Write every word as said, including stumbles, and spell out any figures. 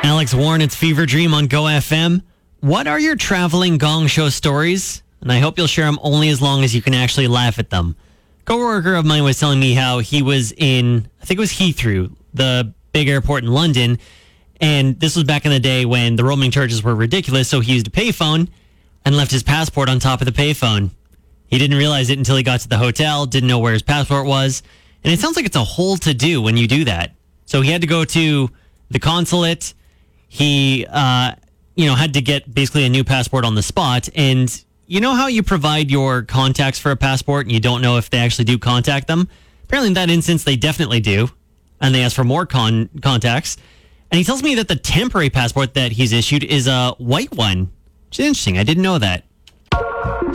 Alex Warren, it's Fever Dream on Go F M. What are your traveling gong show stories? And I hope you'll share them only as long as you can actually laugh at them. A coworker of mine was telling me how he was in, I think it was Heathrow, the big airport in London. And this was back in the day when the roaming charges were ridiculous, so he used a payphone and left his passport on top of the payphone. He didn't realize it until he got to the hotel, didn't know where his passport was. And it sounds like it's a whole to-do when you do that. So he had to go to the consulate. He, uh, you know, had to get basically a new passport on the spot. And you know how you provide your contacts for a passport and you don't know if they actually do contact them? Apparently in that instance, they definitely do. And they ask for more con- contacts. And he tells me that the temporary passport that he's issued is a white one, which is interesting. I didn't know that.